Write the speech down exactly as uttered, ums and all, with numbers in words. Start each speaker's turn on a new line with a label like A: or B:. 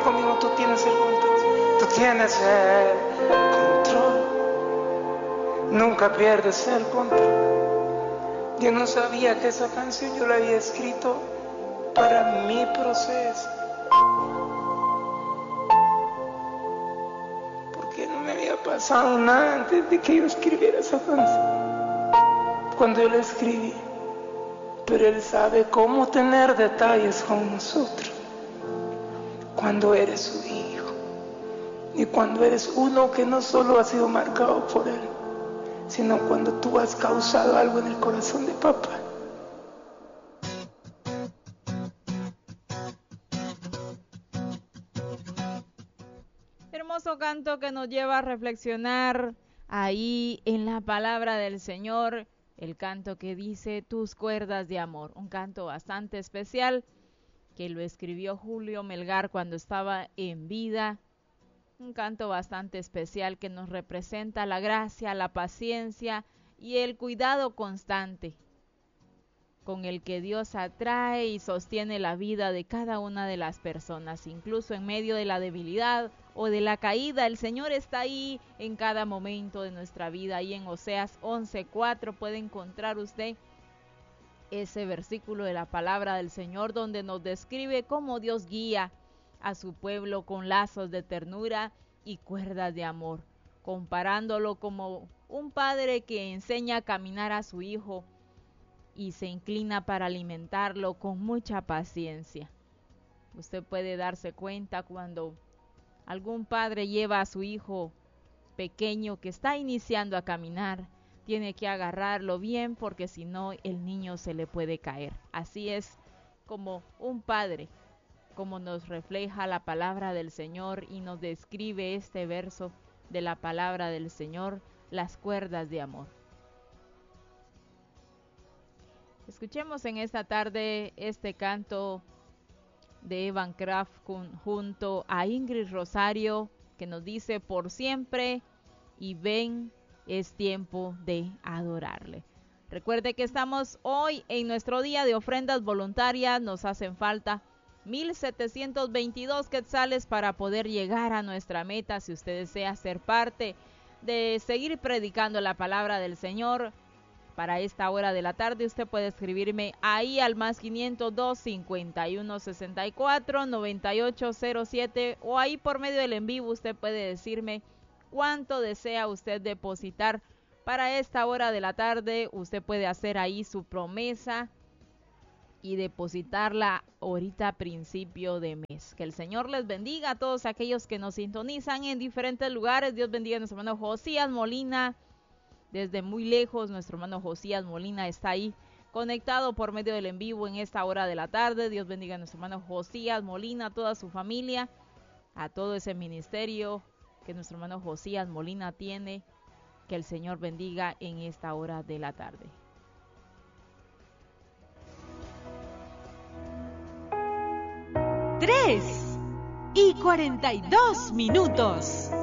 A: conmigo, tú tienes el control. Tú tienes el control. Nunca pierdes el control. Yo no sabía que esa canción yo la había escrito para mi proceso. Porque no me había pasado nada antes de que yo escribiera esa canción. Cuando yo la escribí. Pero Él sabe cómo tener detalles con nosotros. Cuando eres su hijo. Y cuando eres uno que no solo ha sido marcado por Él, sino cuando tú has causado algo en el corazón de papá.
B: Hermoso canto que nos lleva a reflexionar ahí en la palabra del Señor, el canto que dice Tus cuerdas de amor, un canto bastante especial que lo escribió Julio Melgar cuando estaba en vida. Un canto bastante especial que nos representa la gracia, la paciencia y el cuidado constante con el que Dios atrae y sostiene la vida de cada una de las personas, incluso en medio de la debilidad o de la caída. El Señor está ahí en cada momento de nuestra vida. Ahí en Oseas once cuatro puede encontrar usted ese versículo de la palabra del Señor donde nos describe cómo Dios guía a su pueblo con lazos de ternura y cuerdas de amor, comparándolo como un padre que enseña a caminar a su hijo y se inclina para alimentarlo con mucha paciencia. Usted puede darse cuenta cuando algún padre lleva a su hijo pequeño que está iniciando a caminar, tiene que agarrarlo bien porque si no el niño se le puede caer. Así es como un padre, como nos refleja la palabra del Señor y nos describe este verso de la palabra del Señor, las cuerdas de amor. Escuchemos en esta tarde este canto de Evan Kraft junto a Ingrid Rosario que nos dice por siempre y ven, es tiempo de adorarle. Recuerde que estamos hoy en nuestro día de ofrendas voluntarias, nos hacen falta mil setecientos veintidós quetzales para poder llegar a nuestra meta. Si usted desea ser parte de seguir predicando la palabra del Señor para esta hora de la tarde, usted puede escribirme ahí al más quinientos dos, cincuenta y uno, sesenta y cuatro, noventa y ocho cero siete o ahí por medio del en vivo usted puede decirme cuánto desea usted depositar para esta hora de la tarde. Usted puede hacer ahí su promesa y depositarla ahorita a principio de mes. Que el Señor les bendiga a todos aquellos que nos sintonizan en diferentes lugares. Dios bendiga a nuestro hermano Josías Molina. Desde muy lejos, nuestro hermano Josías Molina está ahí conectado por medio del en vivo en esta hora de la tarde. Dios bendiga a nuestro hermano Josías Molina, a toda su familia, a todo ese ministerio que nuestro hermano Josías Molina tiene. Que el Señor bendiga en esta hora de la tarde.
C: Tres y cuarenta y dos minutos.